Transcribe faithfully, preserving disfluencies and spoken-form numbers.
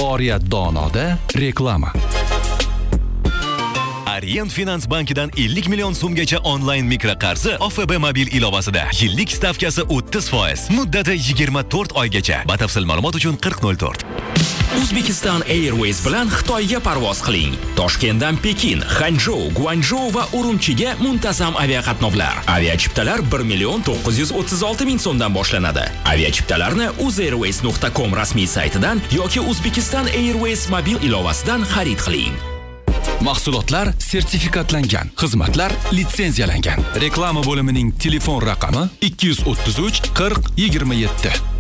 Oriyat Donoda reklama. Orient Finans bankidan ellik million so'mgacha onlayn mikraqarzi O F B mobil ilovasida. Yillik stavkasi o'ttiz foiz, muddati yigirma to'rt oygacha. Batafsil ma'lumot uchun qirq nol to'rt. Uzbekistan Airways bilan Xitoyga parvoz qiling. Toshkentdan Pekin, Hanzhou, Guangzhou va Urumchiga muntazam aviaqatnovlar. Aviachiptalar bir million to'qqiz yuz o'ttiz olti ming so'mdan boshlanadi. Aviachiptalarni uzairways nuqta com rasmiy saytidan yoki Uzbekistan Airways mobil ilovasidan xarid qiling. Mahsulotlar sertifikatlangan, xizmatlar litsenziyalangan. Reklama bo'limining telefon raqami ikki yuz o'ttiz uch qirq yigirma yetti.